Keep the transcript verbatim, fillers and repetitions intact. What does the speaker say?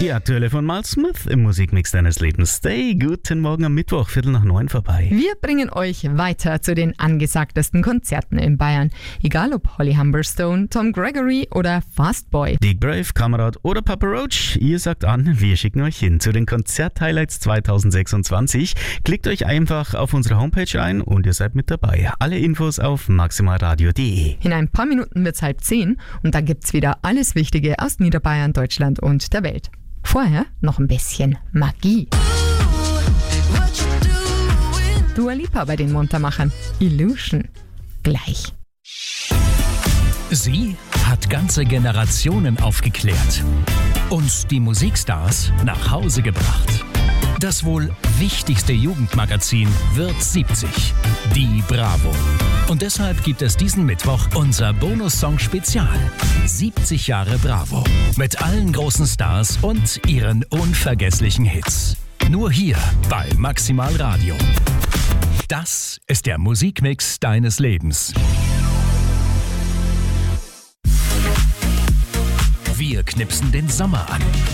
Die aktuelle von Miles Smith im Musikmix deines Lebens. Stay, guten Morgen am Mittwoch, Viertel nach neun vorbei. Wir bringen euch weiter zu den angesagtesten Konzerten in Bayern. Egal ob Holly Humberstone, Tom Gregory oder Fastboy. Dick Brave, Kamerad oder Papa Roach, ihr sagt an, wir schicken euch hin zu den Konzert-Highlights zwanzig sechsundzwanzig. Klickt euch einfach auf unsere Homepage ein und ihr seid mit dabei. Alle Infos auf maximalradio punkt de. In ein paar Minuten wird's halb zehn und da gibt's wieder alles Wichtige aus Niederbayern, Deutschland und der Welt. Vorher noch ein bisschen Magie. Dua Lipa bei den Muntermachern. Illusion. Gleich. Sie hat ganze Generationen aufgeklärt und die Musikstars nach Hause gebracht. Das wohl wichtigste Jugendmagazin wird siebzig. Die Bravo. Und deshalb gibt es diesen Mittwoch unser Bonus-Song-Spezial. siebzig Jahre Bravo. Mit allen großen Stars und ihren unvergesslichen Hits. Nur hier bei Maximal Radio. Das ist der Musikmix deines Lebens. Wir knipsen den Sommer an.